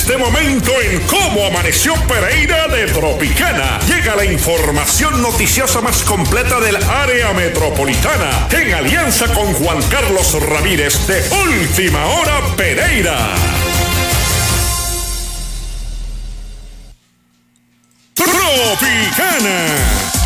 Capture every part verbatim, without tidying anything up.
este momento en Cómo Amaneció Pereira de Tropicana. Llega la información noticiosa más completa del área metropolitana en alianza con Juan Carlos Ramírez de Última Hora Pereira. Tropicana.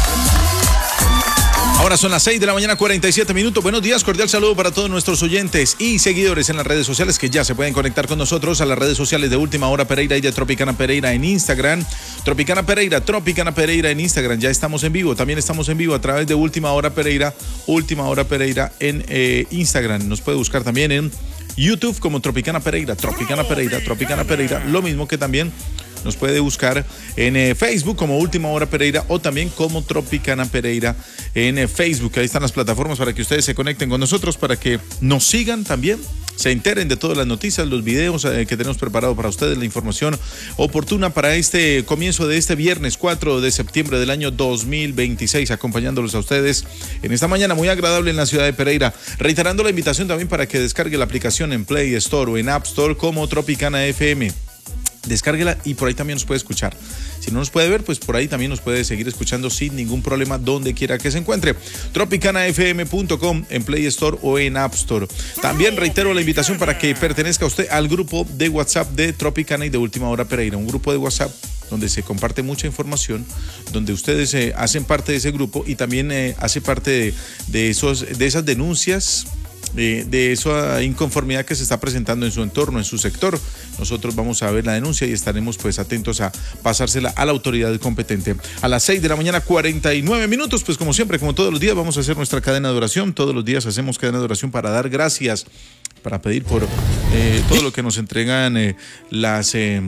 Ahora son las seis de la mañana, cuarenta y siete minutos. Buenos días, cordial saludo para todos nuestros oyentes y seguidores en las redes sociales que ya se pueden conectar con nosotros a las redes sociales de Última Hora Pereira y de Tropicana Pereira en Instagram. Tropicana Pereira, Tropicana Pereira en Instagram. Ya estamos en vivo. También estamos en vivo a través de Última Hora Pereira, Última Hora Pereira en eh, Instagram. Nos puede buscar también en YouTube como Tropicana Pereira, Tropicana Pereira, Tropicana Pereira. Lo mismo que también nos puede buscar en eh, Facebook como Última Hora Pereira o también como Tropicana Pereira en eh, Facebook. Ahí están las plataformas para que ustedes se conecten con nosotros, para que nos sigan también, se enteren de todas las noticias, los videos eh, que tenemos preparado para ustedes, la información oportuna para este comienzo de este viernes cuatro de septiembre del año dos mil veintiséis, acompañándolos a ustedes en esta mañana muy agradable en la ciudad de Pereira. Reiterando la invitación también para que descargue la aplicación en Play Store o en App Store como Tropicana F M. Descárguela y por ahí también nos puede escuchar. Si no nos puede ver, pues por ahí también nos puede seguir escuchando sin ningún problema donde quiera que se encuentre. tropicana f m punto com en Play Store o en App Store. También reitero la invitación para que pertenezca usted al grupo de WhatsApp de Tropicana y de Última Hora Pereira. Un grupo de WhatsApp donde se comparte mucha información, donde ustedes eh, hacen parte de ese grupo y también eh, hace parte de, de, esos, de esas denuncias, de, de esa inconformidad que se está presentando en su entorno, en su sector. Nosotros vamos a ver la denuncia y estaremos pues atentos a pasársela a la autoridad competente. A las seis de la mañana, cuarenta y nueve minutos, pues como siempre, como todos los días, vamos a hacer nuestra cadena de oración. Todos los días hacemos cadena de oración para dar gracias, para pedir por eh, todo lo que nos entregan eh, las... Eh,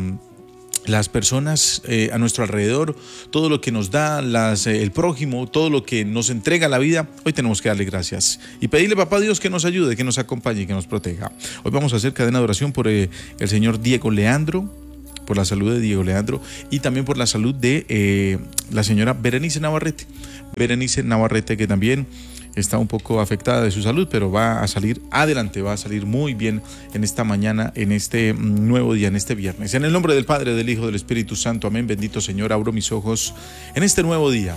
las personas eh, a nuestro alrededor, todo lo que nos da las, eh, el prójimo, todo lo que nos entrega la vida. Hoy tenemos que darle gracias y pedirle, papá Dios, que nos ayude, que nos acompañe y que nos proteja. Hoy vamos a hacer cadena de oración por eh, el señor Diego Leandro, por la salud de Diego Leandro y también por la salud de eh, la señora Berenice Navarrete. Berenice Navarrete, que también está un poco afectada de su salud, pero va a salir adelante, va a salir muy bien en esta mañana, en este nuevo día, en este viernes. En el nombre del Padre, del Hijo, del Espíritu Santo, amén. Bendito Señor, abro mis ojos en este nuevo día,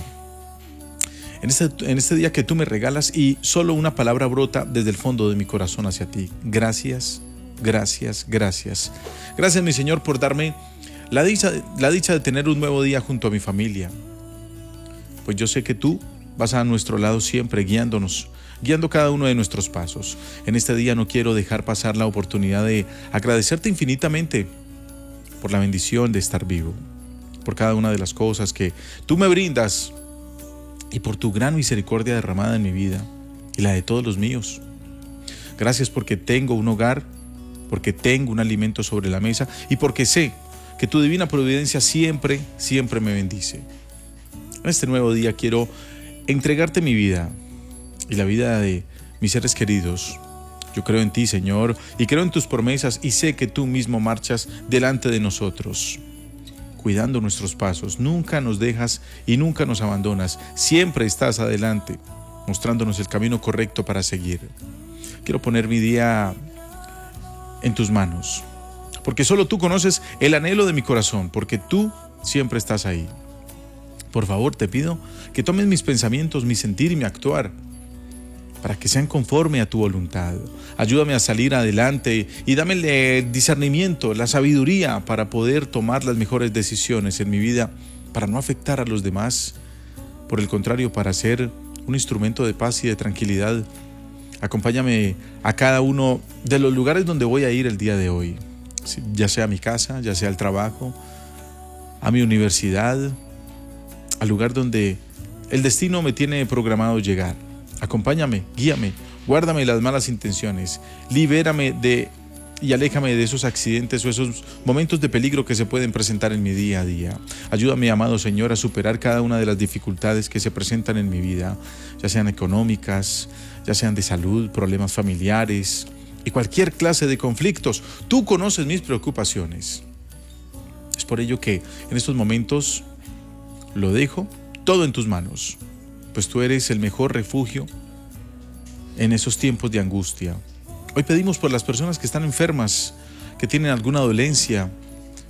en este, en este día que tú me regalas, y solo una palabra brota desde el fondo de mi corazón hacia ti. Gracias, gracias, gracias. Gracias, mi Señor, por darme la dicha, la dicha de tener un nuevo día junto a mi familia. Pues yo sé que tú vas a nuestro lado siempre, guiándonos, guiando cada uno de nuestros pasos. En este día no quiero dejar pasar la oportunidad de agradecerte infinitamente por la bendición de estar vivo, por cada una de las cosas que tú me brindas y por tu gran misericordia derramada en mi vida y la de todos los míos. Gracias porque tengo un hogar, porque tengo un alimento sobre la mesa y porque sé que tu divina providencia siempre, siempre me bendice. En este nuevo día quiero entregarte mi vida y la vida de mis seres queridos. Yo creo en ti, Señor, y creo en tus promesas y sé que tú mismo marchas delante de nosotros, cuidando nuestros pasos. Nunca nos dejas y nunca nos abandonas. Siempre estás adelante, mostrándonos el camino correcto para seguir. Quiero poner mi día en tus manos, porque solo tú conoces el anhelo de mi corazón, porque tú siempre estás ahí. Por favor, te pido que tomes mis pensamientos, mi sentir y mi actuar para que sean conforme a tu voluntad. Ayúdame a salir adelante y dame el discernimiento, la sabiduría para poder tomar las mejores decisiones en mi vida, para no afectar a los demás. Por el contrario, para ser un instrumento de paz y de tranquilidad. Acompáñame a cada uno de los lugares donde voy a ir el día de hoy, ya sea a mi casa, ya sea al trabajo, a mi universidad, al lugar donde el destino me tiene programado llegar. Acompáñame, guíame, guárdame las malas intenciones, libérame de y aléjame de esos accidentes o esos momentos de peligro que se pueden presentar en mi día a día. Ayúdame, amado Señor, a superar cada una de las dificultades que se presentan en mi vida, ya sean económicas, ya sean de salud, problemas familiares y cualquier clase de conflictos. Tú conoces mis preocupaciones. Es por ello que en estos momentos lo dejo todo en tus manos, pues tú eres el mejor refugio en esos tiempos de angustia. Hoy pedimos por las personas que están enfermas, que tienen alguna dolencia,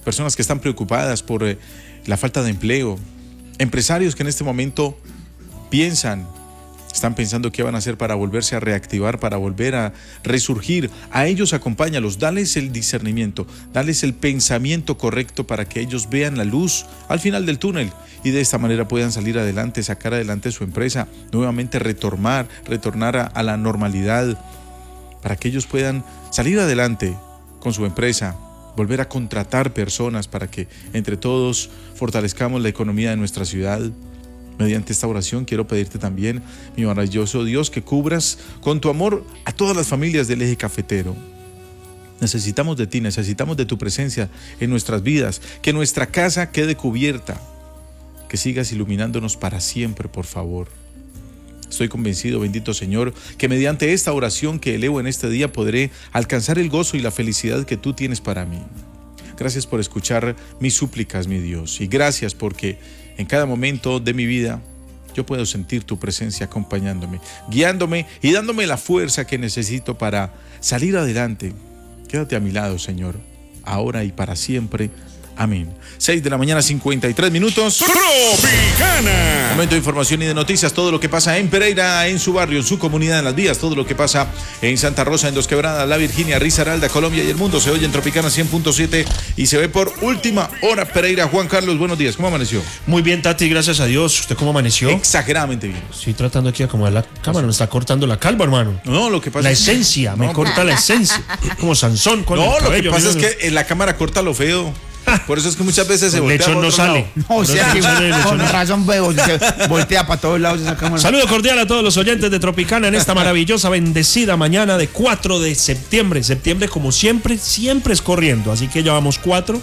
personas que están preocupadas por eh, la falta de empleo, empresarios que en este momento piensan, están pensando qué van a hacer para volverse a reactivar, para volver a resurgir. A ellos acompáñalos, dales el discernimiento, dales el pensamiento correcto para que ellos vean la luz al final del túnel y de esta manera puedan salir adelante, sacar adelante su empresa, nuevamente retornar, retornar a, a la normalidad, para que ellos puedan salir adelante con su empresa, volver a contratar personas para que entre todos fortalezcamos la economía de nuestra ciudad. Mediante esta oración quiero pedirte también, mi maravilloso Dios, que cubras con tu amor a todas las familias del eje cafetero. Necesitamos de ti, necesitamos de tu presencia en nuestras vidas, que nuestra casa quede cubierta, que sigas iluminándonos para siempre, por favor. Estoy convencido, bendito Señor, que mediante esta oración que elevo en este día podré alcanzar el gozo y la felicidad que tú tienes para mí. Gracias por escuchar mis súplicas, mi Dios, y gracias porque en cada momento de mi vida yo puedo sentir tu presencia acompañándome, guiándome y dándome la fuerza que necesito para salir adelante. Quédate a mi lado, Señor, ahora y para siempre. Amén. seis de la mañana, cincuenta y tres minutos. Tropicana. Momento de información y de noticias. Todo lo que pasa en Pereira, en su barrio, en su comunidad, en las vías. Todo lo que pasa en Santa Rosa, en Dos Quebradas, La Virginia, Risaralda, Colombia y el mundo. Se oye en Tropicana cien punto siete y se ve por última hora Pereira. Juan Carlos, buenos días. ¿Cómo amaneció? Muy bien, Tati, gracias a Dios. ¿Usted cómo amaneció? Exageradamente bien. Estoy tratando aquí de acomodar la cámara. Me está cortando la calva, hermano. No, lo que pasa La es esencia, no, me corta la esencia. Como Sansón con No, el lo cabello. que pasa mira, es que en la cámara corta lo feo. Por eso es que muchas veces se el voltea lechón para no otro sale. lado. No, o sea, No, que no sale el lechón. con razón veo, se voltea para todos lados esa cámara. Saludo cordial a todos los oyentes de Tropicana en esta maravillosa, bendecida mañana de cuatro de septiembre. Septiembre, como siempre, siempre es corriendo. Así que ya vamos cuatro.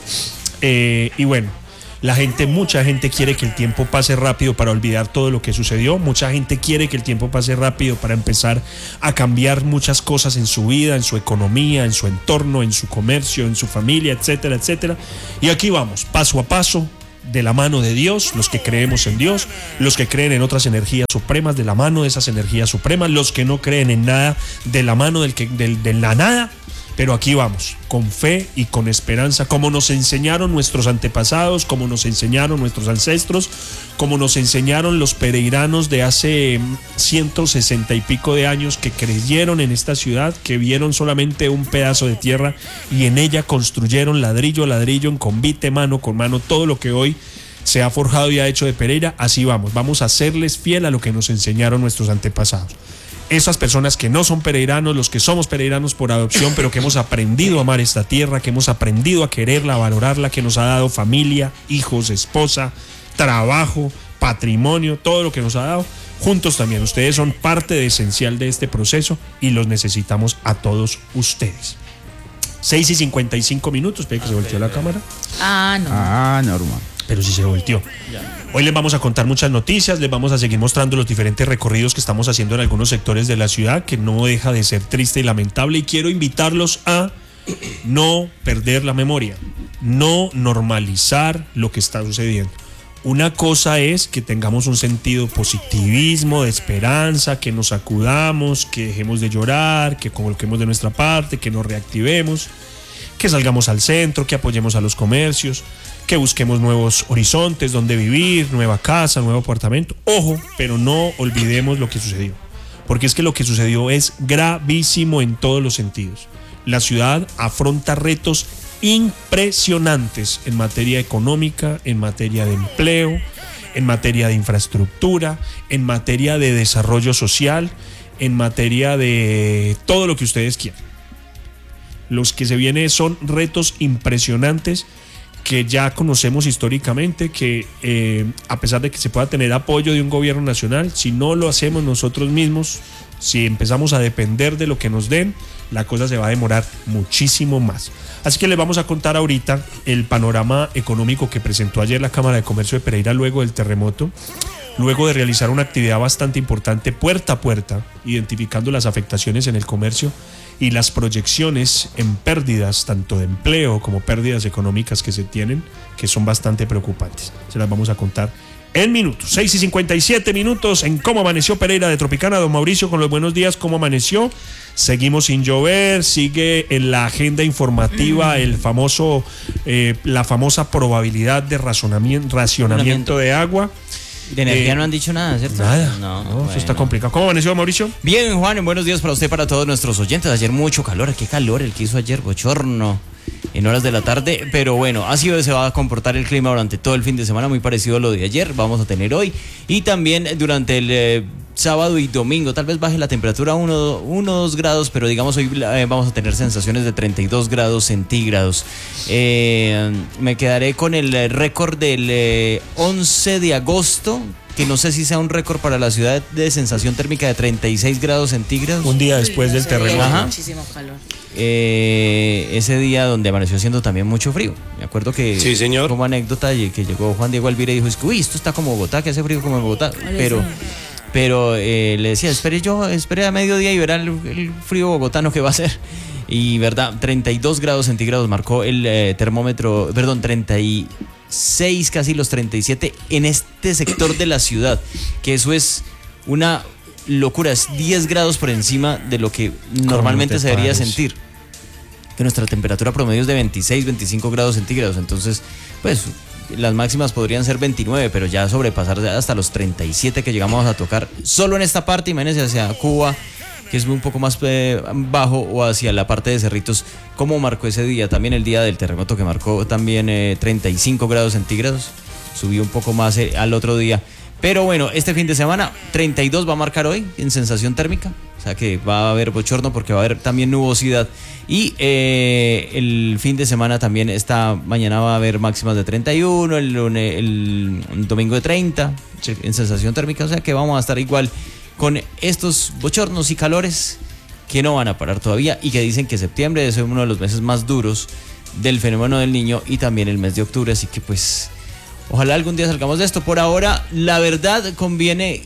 Eh, y bueno, la gente, mucha gente quiere que el tiempo pase rápido para olvidar todo lo que sucedió. Mucha gente quiere que el tiempo pase rápido para empezar a cambiar muchas cosas en su vida, en su economía, en su entorno, en su comercio, en su familia, etcétera, etcétera. Y aquí vamos, paso a paso, de la mano de Dios, los que creemos en Dios, los que creen en otras energías supremas, de la mano de esas energías supremas, los que no creen en nada, de la mano del que, del, de la nada. Pero aquí vamos, con fe y con esperanza, como nos enseñaron nuestros antepasados, como nos enseñaron nuestros ancestros, como nos enseñaron los pereiranos de hace ciento sesenta y pico de años que creyeron en esta ciudad, que vieron solamente un pedazo de tierra y en ella construyeron ladrillo a ladrillo, en convite, mano con mano, todo lo que hoy se ha forjado y ha hecho de Pereira. Así vamos, vamos a serles fiel a lo que nos enseñaron nuestros antepasados. Esas personas que no son pereiranos, los que somos pereiranos por adopción, pero que hemos aprendido a amar esta tierra, que hemos aprendido a quererla, a valorarla, que nos ha dado familia, hijos, esposa, trabajo, patrimonio, todo lo que nos ha dado. Juntos también, ustedes son parte de esencial de este proceso y los necesitamos a todos ustedes. seis y cincuenta y cinco minutos, espera que se volteó la cámara. Ah, no. Ah, normal. Pero sí se volteó. Hoy les vamos a contar muchas noticias, les vamos a seguir mostrando los diferentes recorridos que estamos haciendo en algunos sectores de la ciudad, que no deja de ser triste y lamentable, y quiero invitarlos a no perder la memoria, no normalizar lo que está sucediendo. Una cosa es que tengamos un sentido positivismo, de esperanza, que nos sacudamos, que dejemos de llorar, que coloquemos de nuestra parte, que nos reactivemos, que salgamos al centro, que apoyemos a los comercios, que busquemos nuevos horizontes donde vivir, nueva casa, nuevo apartamento. Ojo, pero no olvidemos lo que sucedió, porque es que lo que sucedió es gravísimo en todos los sentidos. La ciudad afronta retos impresionantes en materia económica, en materia de empleo, en materia de infraestructura, en materia de desarrollo social, en materia de todo lo que ustedes quieran. Los que se vienen son retos impresionantes que ya conocemos históricamente, que eh, a pesar de que se pueda tener apoyo de un gobierno nacional, si no lo hacemos nosotros mismos, si empezamos a depender de lo que nos den, la cosa se va a demorar muchísimo más. Así que les vamos a contar ahorita el panorama económico que presentó ayer la Cámara de Comercio de Pereira luego del terremoto, luego de realizar una actividad bastante importante puerta a puerta, identificando las afectaciones en el comercio y las proyecciones en pérdidas, tanto de empleo como pérdidas económicas que se tienen, que son bastante preocupantes. Se las vamos a contar en minutos. seis y cincuenta y siete minutos en Cómo Amaneció Pereira de Tropicana. Don Mauricio, con los buenos días, ¿cómo amaneció? seguimos sin llover, sigue en la agenda informativa el famoso, eh, la famosa probabilidad de razonamiento, racionamiento de agua. De energía eh, no han dicho nada, ¿cierto? Nada, no, no, bueno. Eso está complicado. ¿Cómo amaneció, Mauricio? Bien, Juan, buenos días para usted, para todos nuestros oyentes. Ayer mucho calor, qué calor el que hizo ayer, bochorno, en horas de la tarde, pero bueno, así se va a comportar el clima durante todo el fin de semana, muy parecido a lo de ayer, vamos a tener hoy, y también durante el eh, sábado y domingo, tal vez baje la temperatura uno o dos grados, pero digamos hoy eh, vamos a tener sensaciones de treinta y dos grados centígrados. Eh, me quedaré con el récord del eh, once de agosto, que no sé si sea un récord para la ciudad, de sensación térmica de treinta y seis grados centígrados. Un día después del terremoto. Ajá. Muchísimo calor. Eh, ese día donde amaneció haciendo también mucho frío. Me acuerdo que, sí, señor, como anécdota, que llegó Juan Diego Alvira y dijo, es que, uy, esto está como Bogotá, que hace frío como en Bogotá. Pero, pero eh, le decía, espere yo, espere a mediodía y verá el, el frío bogotano que va a ser. Y verdad, treinta y dos grados centígrados marcó el eh, termómetro, perdón, treinta y seis, casi los treinta y siete en este sector de la ciudad, que eso es una locura, es diez grados por encima de lo que normalmente se debería parece? sentir. Que nuestra temperatura promedio es de veintiséis, veinticinco grados centígrados, entonces, pues, las máximas podrían ser veintinueve, pero ya sobrepasar hasta los treinta y siete que llegamos a tocar solo en esta parte, imagínense hacia Cuba, que es un poco más eh, bajo, o hacia la parte de Cerritos, como marcó ese día, también el día del terremoto que marcó también eh, treinta y cinco grados centígrados, subió un poco más eh, al otro día, pero bueno, este fin de semana treinta y dos va a marcar hoy en sensación térmica, o sea que va a haber bochorno porque va a haber también nubosidad, y eh, el fin de semana también, esta mañana va a haber máximas de treinta y uno, el, lunes, el, el domingo de treinta en sensación térmica, o sea que vamos a estar igual con estos bochornos y calores que no van a parar todavía, y que dicen que septiembre es uno de los meses más duros del fenómeno del Niño, y también el mes de octubre, así que pues ojalá algún día salgamos de esto. Por ahora, la verdad, conviene,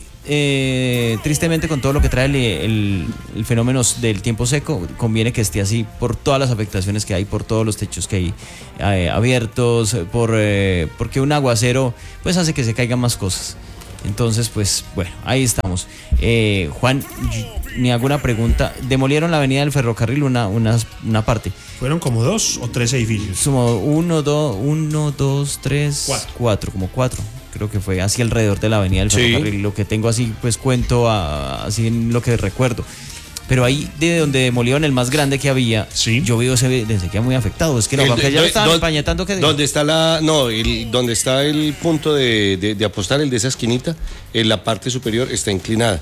eh, tristemente, con todo lo que trae el, el, el fenómeno del tiempo seco, conviene que esté así por todas las afectaciones que hay, por todos los techos que hay eh, abiertos, por eh, porque un aguacero pues hace que se caigan más cosas. Entonces, pues, bueno, ahí estamos. Eh, Juan, ni alguna pregunta. Demolieron la avenida del ferrocarril, una, una, una parte. ¿Fueron como dos o tres edificios? Como uno, dos, uno, dos, tres, cuatro. cuatro, como cuatro. Creo que fue así alrededor de la avenida del ferrocarril. Sí. Lo que tengo así, pues cuento a, así en lo que recuerdo. Pero ahí, de donde demolieron el más grande que había, sí, yo veo ese de sequía muy afectado. Es que no, porque ya lo estaban empañetando. Que ¿Dónde está la, no, el, donde está el punto de, de, de apostar, el de esa esquinita, en la parte superior está inclinada.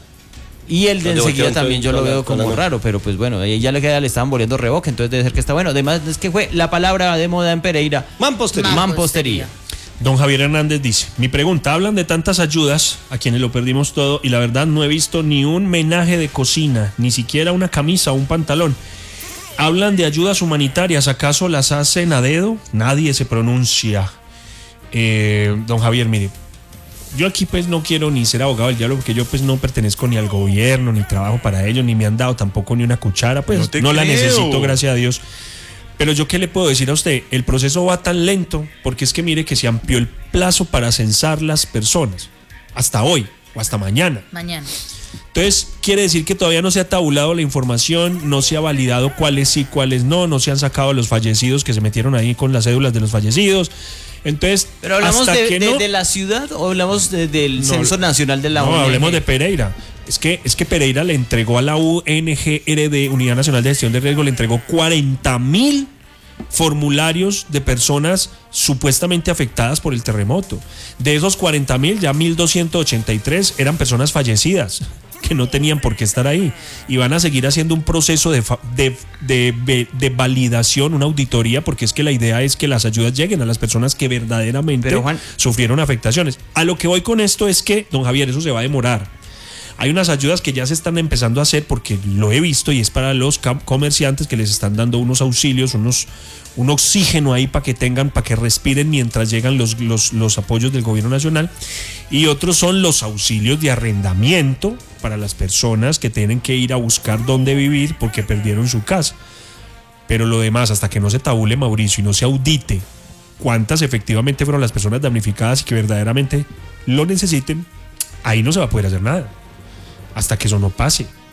Y el de enseguida también yo lo veo como raro, pero pues bueno, ahí ya le queda, le estaban volviendo reboque, entonces debe ser que está bueno. Además, es que fue la palabra de moda en Pereira: mampostería. Mampostería. Don Javier Hernández dice, mi pregunta, hablan de tantas ayudas a quienes lo perdimos todo y la verdad no he visto ni un menaje de cocina, ni siquiera una camisa o un pantalón. Hablan de ayudas humanitarias, ¿acaso las hacen a dedo? Nadie se pronuncia. Eh, don Javier, mire, yo aquí pues no quiero ni ser abogado del diablo, porque yo pues no pertenezco ni al gobierno, ni trabajo para ellos, ni me han dado tampoco ni una cuchara, pues no, no la necesito, gracias a Dios. Pero yo qué le puedo decir a usted, el proceso va tan lento porque es que mire que se amplió el plazo para censar las personas hasta hoy o hasta mañana. Mañana. Entonces quiere decir que todavía no se ha tabulado la información, no se ha validado cuáles sí, cuáles no, no se han sacado los fallecidos que se metieron ahí con las cédulas de los fallecidos. Entonces, pero hablamos hasta de, que de, no, de la ciudad o hablamos de, del no, Censo Nacional de la no, U N G. Hablemos de Pereira. Es que, es que Pereira le entregó a la U N G R D, Unidad Nacional de Gestión de Riesgo, le entregó cuarenta mil formularios de personas supuestamente afectadas por el terremoto. De esos cuarenta mil, ya mil doscientos ochenta y tres eran personas fallecidas que no tenían por qué estar ahí, y van a seguir haciendo un proceso de, de, de, de validación, una auditoría, porque es que la idea es que las ayudas lleguen a las personas que verdaderamente Pero, Juan, sufrieron afectaciones. A lo que voy con esto es que, don Javier, eso se va a demorar. Hay unas ayudas que ya se están empezando a hacer, porque lo he visto, y es para los comerciantes que les están dando unos auxilios, unos, un oxígeno ahí para que tengan, para que respiren mientras llegan los, los, los apoyos del gobierno nacional. Y otros son los auxilios de arrendamiento para las personas que tienen que ir a buscar dónde vivir porque perdieron su casa. Pero lo demás, hasta que no se tabule, Mauricio, y no se audite cuántas efectivamente fueron las personas damnificadas y que verdaderamente lo necesiten, ahí no se va a poder hacer nada hasta que eso no pase.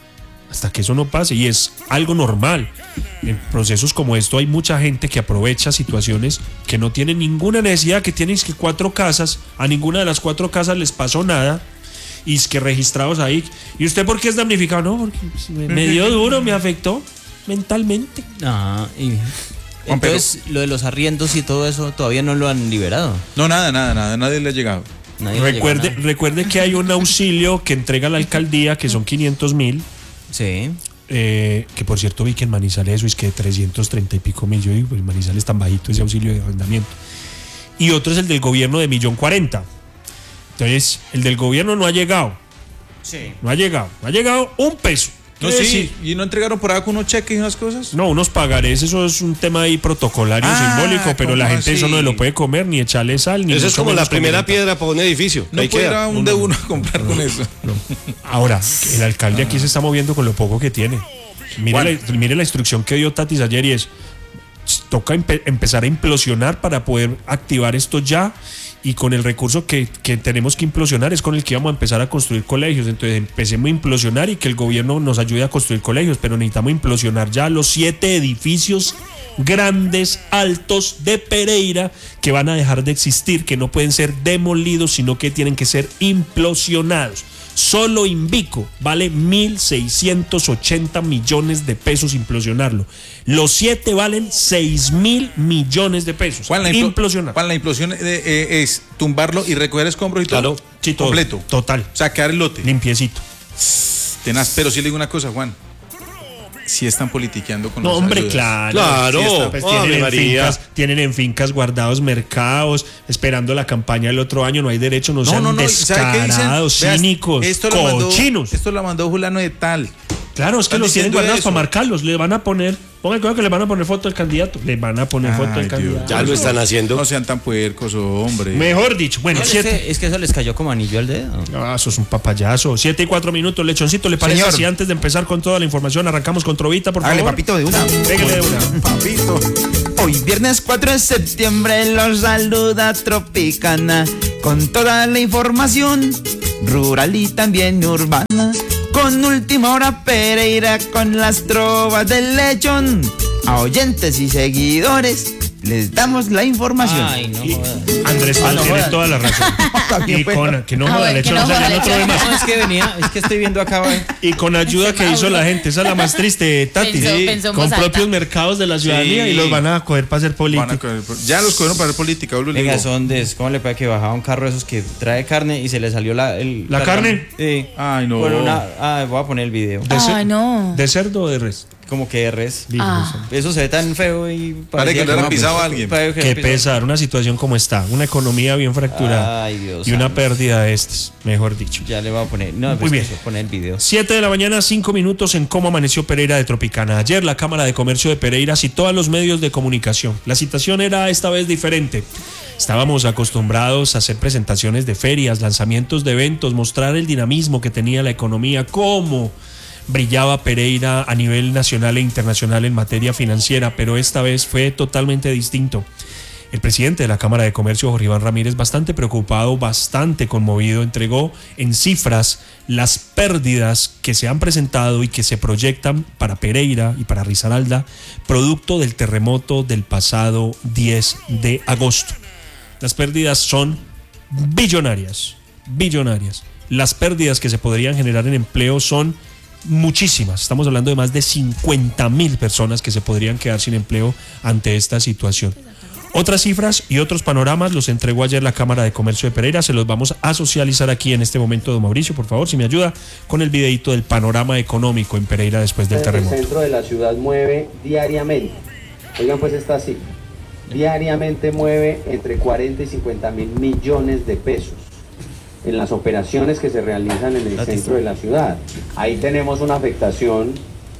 hasta que eso no pase, y es algo normal. En procesos como esto hay mucha gente que aprovecha situaciones que no tienen ninguna necesidad, que tienen que cuatro casas, a ninguna de las cuatro casas les pasó nada, y es que registrados ahí. ¿Y usted por qué es damnificado? No, porque me, me dio duro, me afectó mentalmente. Ah, y entonces lo de los arriendos y todo eso todavía no lo han liberado. No, nada, nada, nada, nadie le ha llegado. Nadie le Recuerde, llegó nada. recuerde que hay un auxilio que entrega la alcaldía, que son quinientos mil. Sí. Eh, que por cierto vi que en Manizales eso es que trescientos treinta y pico mil. Yo digo, pues Manizales es tan bajito ese auxilio de arrendamiento. Y otro es el del gobierno de millón cuarenta. Entonces, el del gobierno no ha llegado. Sí. No ha llegado. No ha llegado un peso. No, Quiere sí, decir, y no entregaron por acá unos cheques y unas cosas. no, unos pagarés, eso es un tema ahí protocolario, Ah, simbólico, pero la ¿cómo gente así? eso no se lo puede comer, ni echarle sal, ni Eso es mucho como la menos primera comer. piedra para un edificio. No Ahí puede ir queda. a un de uno a comprar con eso. Ahora, el alcalde aquí se está moviendo con lo poco que tiene. Mire, Juan. la, mire la instrucción que dio Tatis ayer y es, toca empe- empezar a implosionar para poder activar esto ya, y con el recurso que, que tenemos que implosionar es con el que vamos a empezar a construir colegios. Entonces empecemos a implosionar y que el gobierno nos ayude a construir colegios, pero necesitamos implosionar ya los siete edificios grandes, altos de Pereira, que van a dejar de existir, que no pueden ser demolidos, sino que tienen que ser implosionados. Solo Invico vale mil seiscientos ochenta millones de pesos implosionarlo. Los siete valen seis mil millones de pesos. Juan, la implo- implosionar. Juan, la implosión eh, eh, es tumbarlo y recoger escombros y todo. Claro. Sí, todo. Completo. Total. O sea, quedar el lote. Limpiecito. Tenaz, pero sí le digo una cosa, Juan. Sí están politiqueando con No, las hombre, ayudas. claro. Claro. Sí está, pues, Ave tienen, en María. fincas, tienen en fincas guardados mercados, esperando la campaña del otro año. No hay derecho, no, No, sean no, no. ¿Sabe qué dicen? descarados, Veas, cínicos, esto lo mandó- cochinos. Esto lo mandó Julano de tal. Claro, es que Están los tienen diciendo guardados eso. para marcarlos. Le van a poner, pongan cuidado que le van a poner foto del candidato. Le van a poner foto del Ay, candidato. Dios. Ya lo están haciendo. No sean tan puercos, hombre. Mejor dicho, bueno, No, es, siete. que, es que eso les cayó como anillo al dedo. Ah, eso es un papayazo. Siete y cuatro minutos, lechoncito. ¿Le parece Señor. si antes de empezar con toda la información arrancamos con Trovita, por Hágale, favor? papito, de una. Pégale de una. Papito. Hoy viernes cuatro de septiembre los saluda Tropicana con toda la información rural y también urbana. Con Última Hora Pereira con las trovas del lechón. A oyentes y seguidores les damos la información. Ay, no Y jodas. Andrés Ah, Pal no tiene jodas. toda la razón. También Y fue. con, que no Ah, joda, bueno, lechón, que no o sea, joda, el otro lechón. demás. No, es que venía, es que estoy viendo acá. Y con ayuda que hizo la gente, esa es la más triste, Tati. Pensó- Sí, pensó en con voz alta. propios mercados de la ciudadanía, Sí. y los van a coger para hacer Van a política. coger por- ya los cogieron para hacer política, boludo. le Venga, digo. son de, ¿cómo le puede que bajaba un carro de esos que trae carne y se le salió la... El, ¿La carne? Sí. Ay, no. Por una, ah, voy a poner el video. De cer- Ay, no. ¿De cerdo o de res? Como que de res. Dijo Ah. eso. Eso se ve tan feo y... Parece que le como- han pisado a alguien. parece que Qué le pisado. pesar, una situación como está, una economía bien fracturada Ay, Dios y una santo. pérdida de estas, mejor dicho. Ya le voy a poner... No, Muy pues bien. que se pone el video. siete de la mañana, cinco minutos en cómo amaneció Pereira de Tropicana. Ayer la Cámara de Comercio de Pereira citó a los medios de comunicación. La citación era esta vez diferente. Estábamos acostumbrados a hacer presentaciones de ferias, lanzamientos de eventos, mostrar el dinamismo que tenía la economía, cómo brillaba Pereira a nivel nacional e internacional en materia financiera, pero esta vez fue totalmente distinto. El presidente de la Cámara de Comercio, Jorge Iván Ramírez, bastante preocupado, bastante conmovido, entregó en cifras las pérdidas que se han presentado y que se proyectan para Pereira y para Risaralda, producto del terremoto del pasado diez de agosto. Las pérdidas son billonarias, billonarias. Las pérdidas que se podrían generar en empleo son muchísimas. Estamos hablando de más de cincuenta mil personas que se podrían quedar sin empleo ante esta situación. Otras cifras y otros panoramas los entregó ayer la Cámara de Comercio de Pereira. Se los vamos a socializar aquí en este momento, don Mauricio. Por favor, si me ayuda con el videito del panorama económico en Pereira después del El terremoto. centro de la ciudad mueve diariamente, oigan pues esta cifra, diariamente mueve entre cuarenta y cincuenta mil millones de pesos en las operaciones que se realizan en el centro de la ciudad. Ahí tenemos una afectación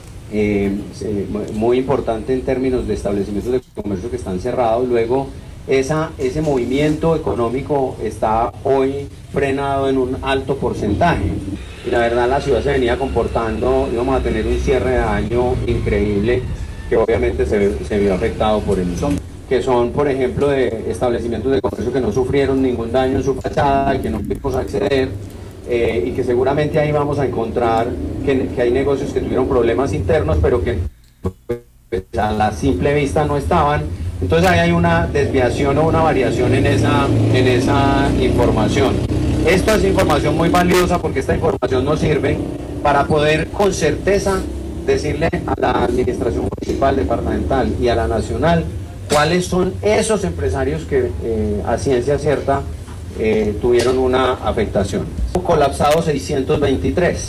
eh, eh, muy importante en términos de establecimientos de comercio que están cerrados. Luego esa, ese movimiento económico está hoy frenado en un alto porcentaje. Y la verdad la ciudad se venía comportando, íbamos a tener un cierre de año increíble que obviamente se, ve- se vio afectado por el son que son, por ejemplo, de establecimientos de comercio que no sufrieron ningún daño en su fachada, que no pudimos acceder, eh, y que seguramente ahí vamos a encontrar que, que hay negocios que tuvieron problemas internos, pero que pues, a la simple vista no estaban. Entonces ahí hay una desviación o una variación en esa, en esa información. Esto es información muy valiosa porque esta información nos sirve para poder con certeza decirle a la administración municipal, departamental y a la nacional cuáles son esos empresarios que eh, a ciencia cierta eh, tuvieron una afectación. Colapsado seiscientos veintitrés.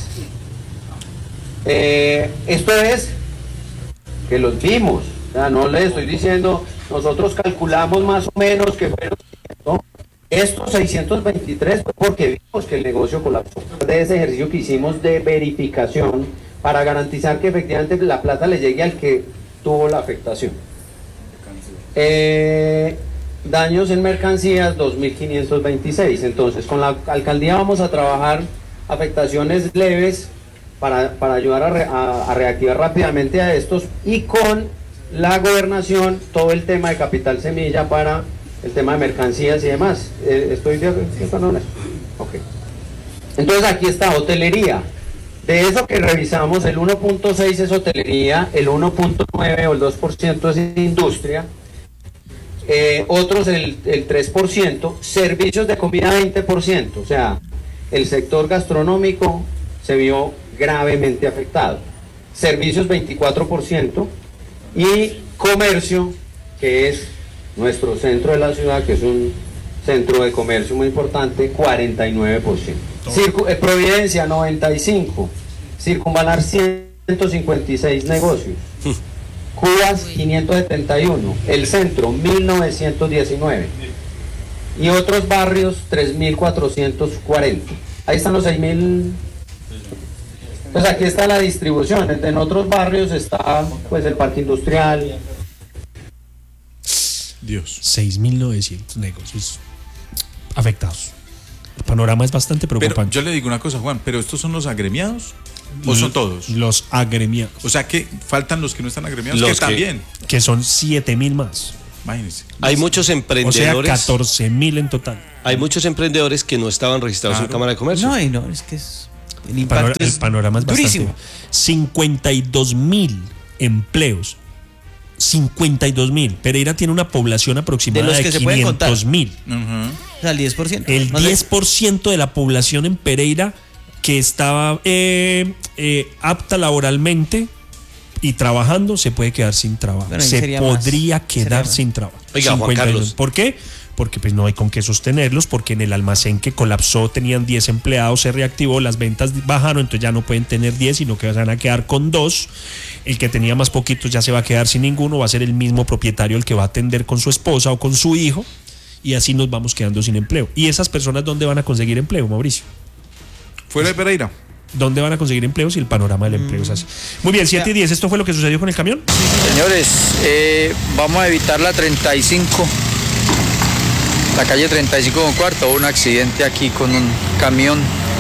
Eh, esto es que los vimos, o sea, no le estoy diciendo, nosotros calculamos más o menos que fueron, ¿no? Estos seiscientos veintitrés fue porque vimos que el negocio colapsó. De ese ejercicio que hicimos de verificación para garantizar que efectivamente la plata le llegue al que tuvo la afectación. Eh, daños en mercancías, dos mil quinientos veintiséis. Entonces, con la alcaldía vamos a trabajar afectaciones leves para, para ayudar a, re, a, a reactivar rápidamente a estos, y con la gobernación todo el tema de capital semilla para el tema de mercancías y demás. Eh, ¿Estoy de acuerdo? Ok. Entonces aquí está hotelería. De eso que revisamos, el uno punto seis es hotelería, el uno punto nueve o el dos por ciento es industria, eh, otros el, el tres por ciento, servicios de comida veinte por ciento, o sea, el sector gastronómico se vio gravemente afectado, servicios veinticuatro por ciento y comercio, que es nuestro centro de la ciudad, que es un centro de comercio muy importante, cuarenta y nueve por ciento. Circu eh, Providencia noventa y cinco, Circunvalar ciento cincuenta y seis negocios, Cubas quinientos setenta y uno, el centro mil novecientos diecinueve y otros barrios tres mil cuatrocientos cuarenta. Ahí están los seis mil. Pues aquí está la distribución. En otros barrios está pues el parque industrial. Dios. seis mil novecientos negocios afectados. El panorama es bastante preocupante. Pero yo le digo una cosa, Juan, ¿pero estos son los agremiados o son todos? Los agremiados. O sea que faltan los que no están agremiados, Los que que- también. Que son siete mil más. Imagínense. Hay muchos O sea, emprendedores. catorce mil en total. Hay muchos emprendedores que no estaban registrados Claro. en Cámara de Comercio. No, y no, es que es. El El, impacto panor- el es panorama es durísimo. bastante. cincuenta y dos mil empleos. cincuenta y dos mil. Pereira tiene una población aproximada De los de, que se pueden contar. quinientos mil. O sea, el diez por ciento. El No sé. diez por ciento de la población en Pereira que estaba eh, eh, apta laboralmente y trabajando se puede quedar sin trabajo. Bueno, ahí se sería más. podría Sería quedar más. sin trabajo. Oiga, Juan cincuenta y dos. Carlos. ¿Por qué? Porque pues no hay con qué sostenerlos, porque en el almacén que colapsó tenían diez empleados, se reactivó, las ventas bajaron, entonces ya no pueden tener diez, sino que van a quedar con dos. El que tenía más poquitos ya se va a quedar sin ninguno, va a ser el mismo propietario el que va a atender con su esposa o con su hijo, y así nos vamos quedando sin empleo. ¿Y esas personas dónde van a conseguir empleo, Mauricio? Fuera de Pereira. ¿Dónde van a conseguir empleo si el panorama del empleo es así? Muy bien, siete y diez, ¿esto fue lo que sucedió con el camión? Señores, eh, vamos a evitar la treinta y cinco, la calle treinta y cinco con cuarto. Hubo un accidente aquí con un camión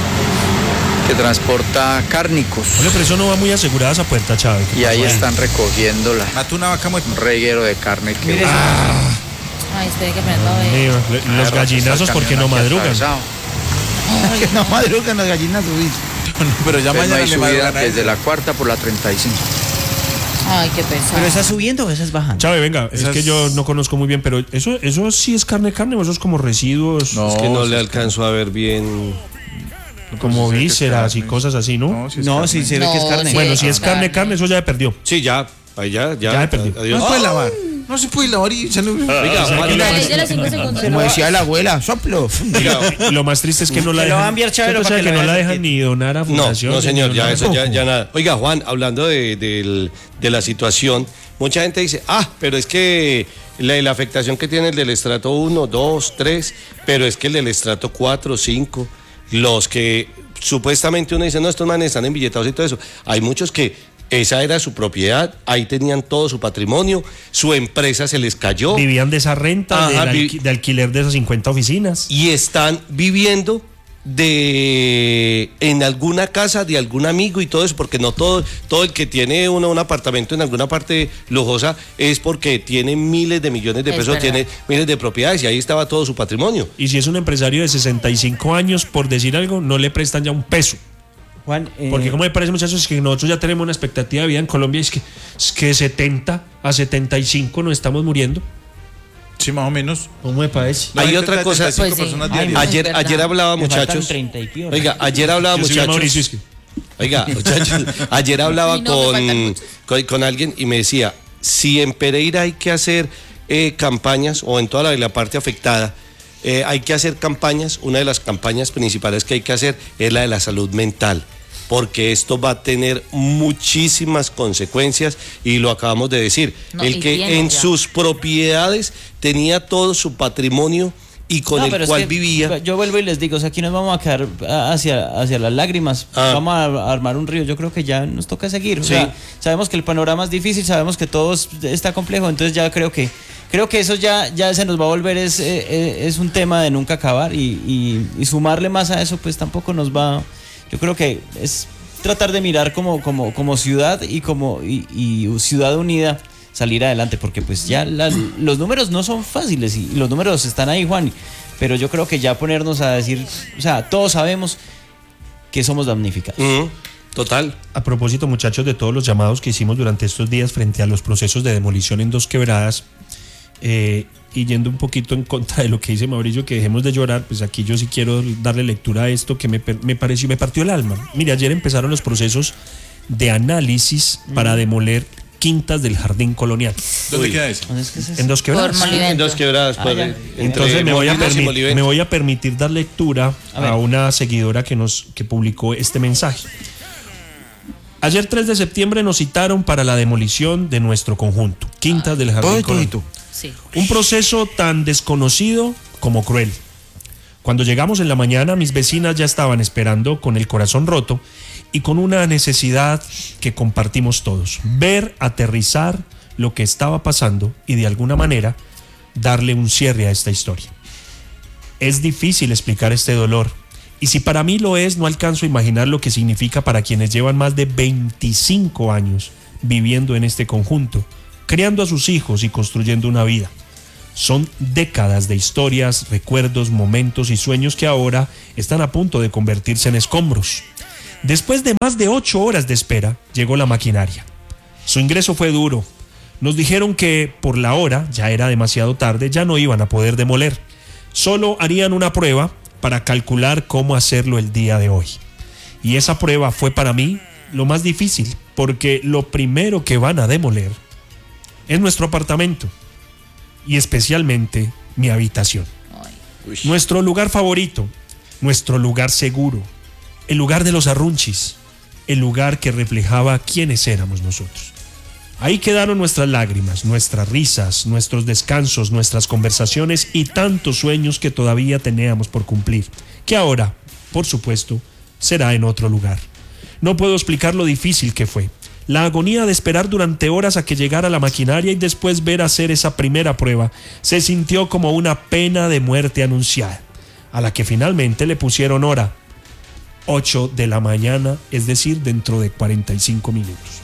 que transporta cárnicos Oye, pero eso no va muy asegurada esa puerta, Chávez. ¿Qué y ahí pasó están recogiéndola. Mató una vaca muerta. Un reguero de carne que... Mire, Ay, espere que prenda a ver. Mío, le- los gallinazos porque no madrugan. que no madrugan las gallinas, uy. Pero ya No mañana hay le subida madrugan a desde ellos. la cuarta por la treinta y cinco. Ay, qué pesado. ¿Pero esa subiendo o esa es bajando? Chávez, venga, Esas- es que yo no conozco muy bien, pero eso, eso sí es carne, carne, o eso es como residuos, No, Es que no sí le es alcanzo a ver bien. como pues, sí, vísceras sí, y cosas así, ¿no? No, sí es No, carne. sí se ve que es No, carne. sí. Bueno, si es carne, carne. carne, eso ya se perdió. Sí, ya. Ahí ya, ya. Ya me perdí. Adiós. No se puede lavar. No se puede lavar y echarle- Oiga, Juan, La ley de los cinco segundos. Como decía la abuela, soplo. oiga, Lo más triste es que no la Que lo va a dejan, enviar Chavero o sea, para que que la no la vean dejan ni donar a No, fundación. no señor, ni ya donar eso ya, tampoco. ya nada. Oiga, Juan, hablando de, del- de la situación, mucha gente dice, ah, pero es que la, la afectación que tiene el del estrato uno, dos, tres, pero es que el del estrato cuatro, cinco, los que supuestamente uno dice, no, estos manes están embilletados y todo eso, hay muchos que esa era su propiedad, ahí tenían todo su patrimonio, su empresa se les cayó Vivían de esa renta, Ajá, del vi- alqui- de alquiler de esas cincuenta oficinas. y están viviendo de en alguna casa de algún amigo y todo eso, porque no todo, todo el que tiene uno un apartamento en alguna parte lujosa es porque tiene miles de millones de Es pesos, verdad. tiene miles de propiedades y ahí estaba todo su patrimonio. Y si es un empresario de sesenta y cinco años, por decir algo, no le prestan ya un peso. Juan, eh, Porque como me parece, muchachos, es que nosotros ya tenemos una expectativa de vida en Colombia, es que, es que de setenta a setenta y cinco nos estamos muriendo. Sí, más o menos. ¿Cómo me parece? Hay otra cosa. Pues sí. personas Ay, diarias. Ayer, es verdad. ayer hablaba, me faltan muchachos. treinta y pico. Oiga, ayer hablaba, Yo soy Mauricio, es muchachos. que- Oiga, muchachos, ayer hablaba Sí, no, me faltan con, muchos. con, con alguien y me decía, si en Pereira hay que hacer eh, campañas, o en toda la, la parte afectada, eh, hay que hacer campañas, una de las campañas principales que hay que hacer es la de la salud mental, porque esto va a tener muchísimas consecuencias y lo acabamos de decir. No, El y que tiene en ya. sus propiedades tenía todo su patrimonio y con No, el pero es cual que vivía. Yo vuelvo y les digo, o sea, aquí nos vamos a quedar a- hacia, hacia las lágrimas, Ah. vamos a armar un río, yo creo que ya nos toca seguir. O Sí. sea, sabemos que el panorama es difícil, sabemos que todo es- está complejo, entonces ya creo que creo que eso ya, ya se nos va a volver, es, eh, eh, es un tema de nunca acabar y, y- y sumarle más a eso pues tampoco nos va, yo creo que es tratar de mirar como, como, como ciudad y como y, y ciudad unida salir adelante, porque pues ya la- los números no son fáciles y los números están ahí, Juan, pero yo creo que ya ponernos a decir, o sea, todos sabemos que somos damnificados. Ujú, total. A propósito, muchachos, de todos los llamados que hicimos durante estos días frente a los procesos de demolición en Dos Quebradas, eh, y yendo un poquito en contra de lo que dice Mauricio, que dejemos de llorar, pues aquí yo sí quiero darle lectura a esto que me, per- me pareció, me partió el alma. Mire, ayer empezaron los procesos de análisis para demoler quintas del Jardín Colonial. ¿Dónde Uy. queda eso? ¿Dónde es que es eso? En Dos Por Quebradas. Molivento. En Dos Quebradas, pues, ya. entre Entonces me voy, a Molinos y permi- Molivento. me voy a permitir dar lectura A ver. a una seguidora que nos que publicó este mensaje. Ayer tres de septiembre nos citaron para la demolición de nuestro conjunto, Quintas del Jardín Todo, Colonial. todito. Sí. Un proceso tan desconocido como cruel. Cuando llegamos en la mañana, mis vecinas ya estaban esperando con el corazón roto y con una necesidad que compartimos todos: ver aterrizar lo que estaba pasando y de alguna manera darle un cierre a esta historia. Es difícil explicar este dolor, y si para mí lo es, no alcanzo a imaginar lo que significa para quienes llevan más de veinticinco años viviendo en este conjunto, criando a sus hijos y construyendo una vida. Son décadas de historias, recuerdos, momentos y sueños que ahora están a punto de convertirse en escombros. Después de más de ocho horas de espera, llegó la maquinaria. Su ingreso fue duro. Nos dijeron que por la hora, ya era demasiado tarde, ya no iban a poder demoler. Solo harían una prueba para calcular cómo hacerlo el día de hoy. Y esa prueba fue para mí lo más difícil, porque lo primero que van a demoler es nuestro apartamento y especialmente mi habitación. Uy. Nuestro lugar favorito, nuestro lugar seguro, el lugar de los arrunchis, el lugar que reflejaba quiénes éramos nosotros. Ahí quedaron nuestras lágrimas, nuestras risas, nuestros descansos, nuestras conversaciones y tantos sueños que todavía teníamos por cumplir, que ahora, por supuesto, será en otro lugar. No puedo explicar lo difícil que fue. La agonía de esperar durante horas a que llegara la maquinaria y después ver hacer esa primera prueba se sintió como una pena de muerte anunciada, a la que finalmente le pusieron hora: ocho de la mañana, es decir, dentro de cuarenta y cinco minutos.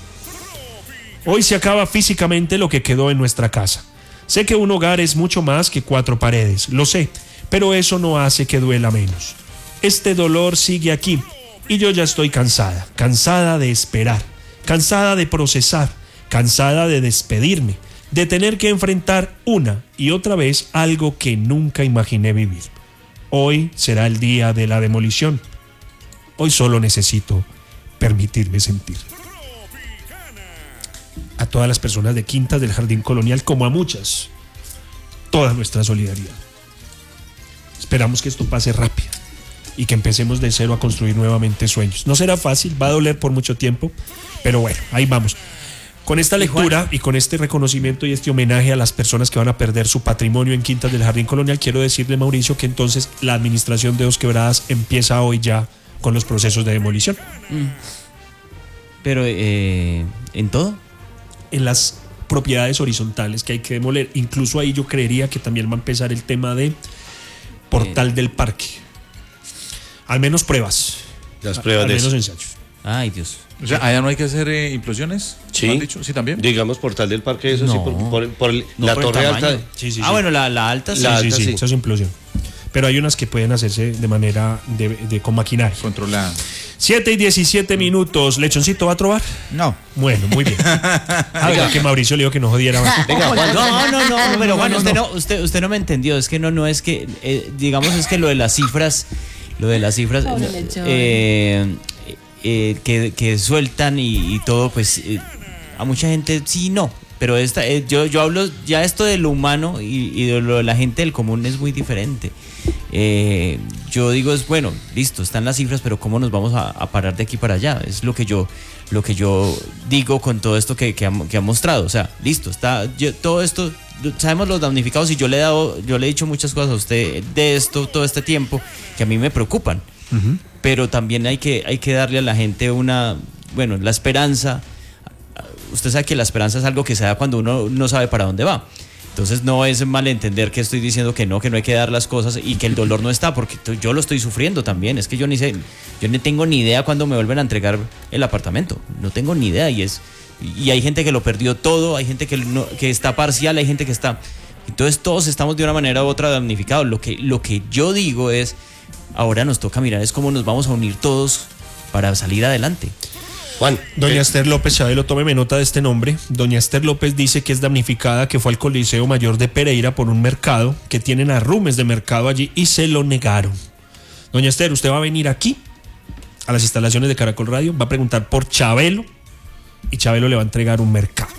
Hoy se acaba físicamente lo que quedó en nuestra casa. Sé que un hogar es mucho más que cuatro paredes, lo sé, pero eso no hace que duela menos. Este dolor sigue aquí y yo ya estoy cansada, cansada de esperar, cansada de procesar, cansada de despedirme, de tener que enfrentar una y otra vez algo que nunca imaginé vivir. Hoy será el día de la demolición. Hoy solo necesito permitirme sentir. A todas las personas de Quintas del Jardín Colonial, como a muchas, toda nuestra solidaridad. Esperamos que esto pase rápido y que empecemos de cero a construir nuevamente sueños. No será fácil, va a doler por mucho tiempo, pero bueno, ahí vamos. Con esta lectura y con este reconocimiento y este homenaje a las personas que van a perder su patrimonio en Quintas del Jardín Colonial, quiero decirle, Mauricio, que entonces la administración de Dos Quebradas empieza hoy ya con los procesos de demolición. Pero, eh, ¿en todo? En las propiedades horizontales que hay que demoler. Incluso ahí yo creería que también va a empezar el tema de Portal del Parque. Al menos pruebas. Las pruebas Al de menos eso. ensayos. Ay, Dios. O sea, allá no hay que hacer eh, implosiones. Sí. ¿Lo han dicho? Sí, también. Digamos, Portal del Parque, eso sí, No. por, por- por el- No la por el torre tamaño. alta. Sí, sí, ah, sí. bueno, la, la alta sí. La- sí, alta, sí, sí, sí. eso es implosión. Pero hay unas que pueden hacerse de manera de, de- con maquinaria. Controlada. siete y diecisiete minutos. ¿Lechoncito va a trobar? No. Bueno, muy bien. A ver, que Mauricio le dijo que no jodiera más. Venga, Juan. No, no, no, pero Juan, usted no, usted, usted no me entendió. Es que no, no es que, eh, digamos, es que lo de las cifras, lo de las cifras, eh, eh, que, que sueltan y, y todo, pues eh, a mucha gente sí, no. Pero esta, eh, yo, yo hablo ya esto de lo humano y, y de lo de la gente del común es muy diferente. Eh, yo digo es bueno, listo, están las cifras, pero cómo nos vamos a, a parar de aquí para allá. Es lo que yo, lo que yo digo con todo esto que, que, ha, que ha mostrado. O sea, listo, está yo, todo esto. Sabemos los damnificados y yo le he dado, yo le he dicho muchas cosas a usted de esto todo este tiempo que a mí me preocupan. Uh-huh. Pero también hay que, hay que darle a la gente una, bueno, la esperanza. Usted sabe que la esperanza es algo que se da cuando uno no sabe para dónde va. Entonces no es malentender que estoy diciendo que no, que no hay que dar las cosas y que el dolor no está, porque yo lo estoy sufriendo también. Es que yo ni sé, yo no tengo ni idea cuándo me vuelven a entregar el apartamento. No tengo ni idea y es y hay gente que lo perdió todo, hay gente que no, que está parcial, hay gente que está. Entonces todos estamos de una manera u otra damnificados. Lo que lo que yo digo es ahora nos toca mirar es cómo nos vamos a unir todos para salir adelante. Juan, doña eh. Esther López Chabelo, tómeme nota de este nombre. Doña Esther López dice que es damnificada, que fue al Coliseo Mayor de Pereira por un mercado, que tienen arrumes de mercado allí y se lo negaron. Doña Esther, usted va a venir aquí a las instalaciones de Caracol Radio, va a preguntar por Chabelo y Chabelo le va a entregar un mercado.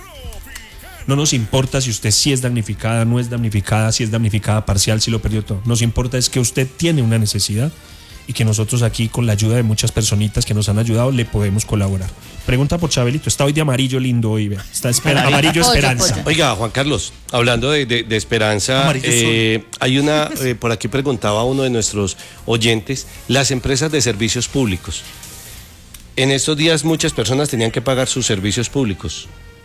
No nos importa si usted sí es damnificada, no es damnificada, si es damnificada parcial, si lo perdió todo. Nos importa es que usted tiene una necesidad y que nosotros aquí, con la ayuda de muchas personitas que nos han ayudado, le podemos colaborar. Pregunta por Chabelito, está hoy de amarillo lindo hoy, vea. Está espera, amarillo esperanza. Oiga, Juan Carlos, hablando de, de, de esperanza, eh, hay una, eh, por aquí preguntaba uno de nuestros oyentes, las empresas de servicios públicos. En estos días muchas personas tenían que pagar sus servicios públicos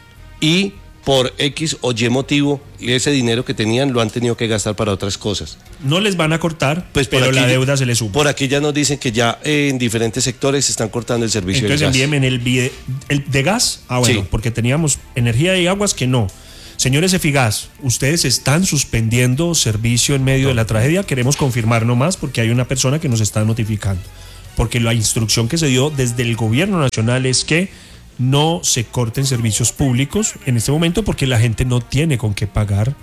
y por X o Y motivo, ese dinero que tenían lo han tenido que gastar para otras cosas. No les van a cortar, pues pero la deuda se les sube. Por aquí ya nos dicen que ya eh, en diferentes sectores se están cortando el servicio Entonces, de gas. Entonces envíenme el, bide, el de gas, ah bueno, sí. Porque teníamos energía y aguas que no. Señores Efigas, ustedes están suspendiendo servicio en medio no. de la tragedia, queremos confirmar nomás porque hay una persona que nos está notificando. Porque la instrucción que se dio desde el gobierno nacional es que no se corten servicios públicos en este momento porque la gente no tiene con qué pagar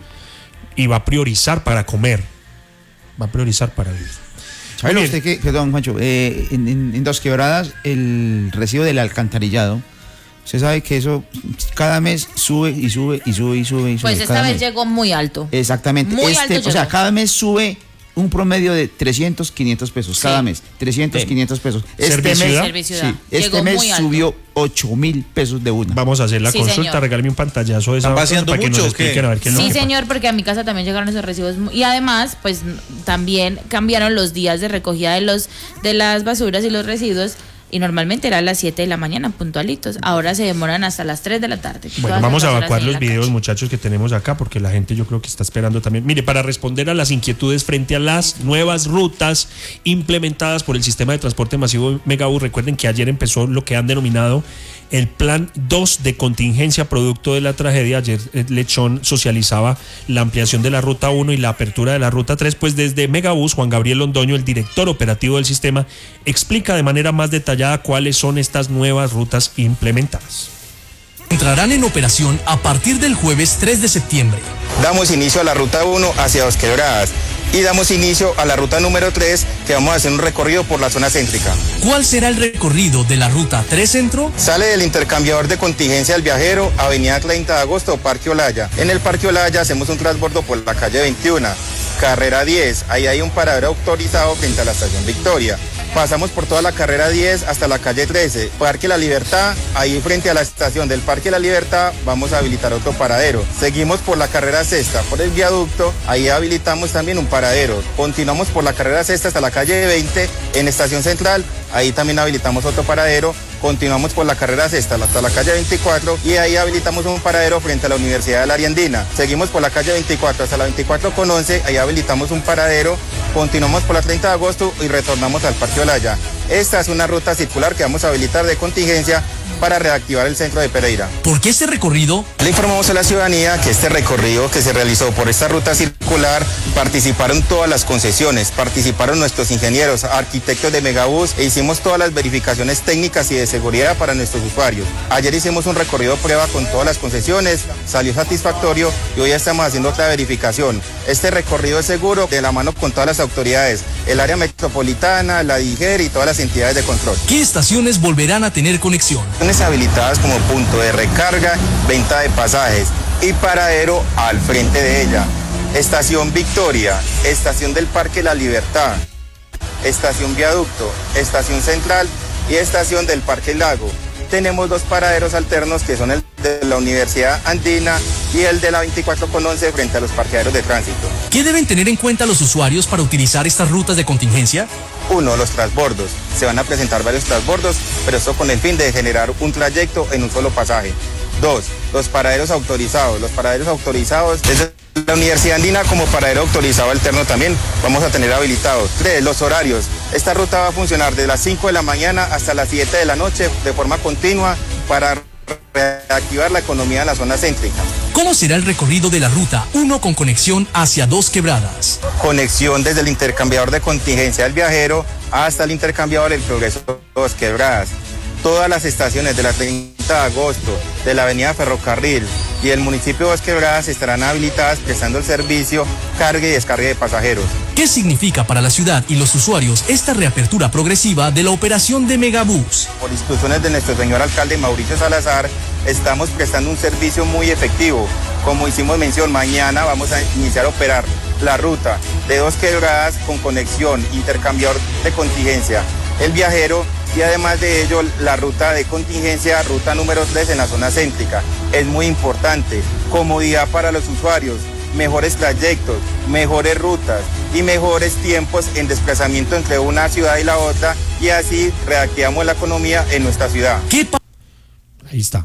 y va a priorizar para comer, va a priorizar para vivir. ¿Sabe usted que, perdón, Juancho, eh, en, en, en Dos Quebradas el recibo del alcantarillado, usted sabe que eso cada mes sube y sube y sube y sube y sube. Pues esta vez mes. Llegó muy alto. Exactamente. Muy este, alto o sea, llegó. cada mes sube un promedio de trescientos, quinientos pesos sí. cada mes. trescientos, quinientos pesos. Este mes, sí, este mes subió ocho mil pesos de una. Vamos a hacer la sí, consulta, señor. regálame un pantallazo de esa para que mucho, nos expliquen a ver qué es lo Sí, que señor, pasa. porque a mi casa también llegaron esos recibos y además, pues también cambiaron los días de recogida de los de las basuras y los residuos. Y normalmente era a las siete de la mañana, puntualitos. Ahora se demoran hasta las tres de la tarde. Bueno, vamos a evacuar los videos, calle. muchachos, que tenemos acá, porque la gente yo creo que está esperando también. Mire, para responder a las inquietudes frente a las nuevas rutas implementadas por el sistema de transporte masivo Megabús, recuerden que ayer empezó lo que han denominado el plan dos de contingencia producto de la tragedia. Ayer Lechón socializaba la ampliación de la ruta uno y la apertura de la ruta tres, pues desde Megabús, Juan Gabriel Londoño, el director operativo del sistema, explica de manera más detallada cuáles son estas nuevas rutas implementadas. Entrarán en operación a partir del jueves tres de septiembre. Damos inicio a la ruta uno hacia Dos Quebradas y damos inicio a la ruta número tres, que vamos a hacer un recorrido por la zona céntrica. ¿Cuál será el recorrido de la ruta tres Centro? Sale del intercambiador de contingencia del viajero, avenida treinta de agosto, Parque Olaya. En el Parque Olaya hacemos un transbordo por la calle veintiuno, carrera diez, ahí hay un paradero autorizado frente a la estación Victoria. Pasamos por toda la carrera diez hasta la calle trece, Parque La Libertad, ahí frente a la estación del Parque La Libertad vamos a habilitar otro paradero. Seguimos por la carrera sexta, por el viaducto, ahí habilitamos también un paradero. Continuamos por la carrera sexta hasta la calle veinte, en Estación Central, ahí también habilitamos otro paradero. Continuamos por la carrera sexta hasta la calle veinticuatro y ahí habilitamos un paradero frente a la Universidad de la Ariandina. Seguimos por la calle veinticuatro hasta la veinticuatro con once, ahí habilitamos un paradero. Continuamos por la treinta de agosto y retornamos al Parque Olaya. Esta es una ruta circular que vamos a habilitar de contingencia para reactivar el centro de Pereira. ¿Por qué este recorrido? Le informamos a la ciudadanía que este recorrido que se realizó por esta ruta circular participaron todas las concesiones, participaron nuestros ingenieros, arquitectos de Megabús e hicimos todas las verificaciones técnicas y de seguridad para nuestros usuarios. Ayer hicimos un recorrido prueba con todas las concesiones, salió satisfactorio y hoy estamos haciendo otra verificación. Este recorrido es seguro de la mano con todas las autoridades, el área metropolitana, la DIGER y todas las entidades de control. ¿Qué estaciones volverán a tener conexión? Estaciones habilitadas como punto de recarga, venta de pasajes y paradero al frente de ella. Estación Victoria, estación del Parque La Libertad, estación Viaducto, estación Central y estación del Parque Lago. Tenemos dos paraderos alternos que son el de la Universidad Andina y el de la veinticuatro con once frente a los parqueaderos de tránsito. ¿Qué deben tener en cuenta los usuarios para utilizar estas rutas de contingencia? Uno, los transbordos. Se van a presentar varios transbordos, pero esto con el fin de generar un trayecto en un solo pasaje. Dos, los paraderos autorizados. Los paraderos autorizados desde la Universidad Andina como paradero autorizado alterno también vamos a tener habilitados. Tres, los horarios. Esta ruta va a funcionar desde las cinco de la mañana hasta las siete de la noche de forma continua para reactivar la economía en la zona céntrica. ¿Cómo será el recorrido de la ruta uno con conexión hacia Dos Quebradas? Conexión desde el intercambiador de contingencia del Viajero hasta el intercambiador del Progreso Dos Quebradas. Todas las estaciones de la treinta de agosto, de la avenida Ferrocarril y el municipio de Dos Quebradas estarán habilitadas prestando el servicio carga y descarga de pasajeros. ¿Qué significa para la ciudad y los usuarios esta reapertura progresiva de la operación de Megabús? Por instrucciones de nuestro señor alcalde Mauricio Salazar, estamos prestando un servicio muy efectivo. Como hicimos mención, mañana vamos a iniciar a operar la ruta de Dos Quebradas con conexión, intercambiador de contingencia, el Viajero, y además de ello la ruta de contingencia, ruta número tres en la zona céntrica. Es muy importante, comodidad para los usuarios, mejores trayectos, mejores rutas y mejores tiempos en desplazamiento entre una ciudad y la otra, y así reactivamos la economía en nuestra ciudad. ¿Qué pa- Ahí está.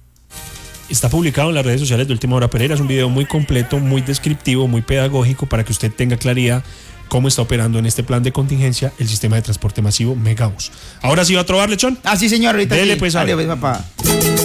Está publicado en las redes sociales de Última Hora Pereira. Es un video muy completo, muy descriptivo, muy pedagógico para que usted tenga claridad cómo está operando en este plan de contingencia el sistema de transporte masivo Megabús. Ahora sí va a trobar, Lechón. Ah, sí, señor. Ahorita Dele, sí. pues, Dale, a ver. pues, papá.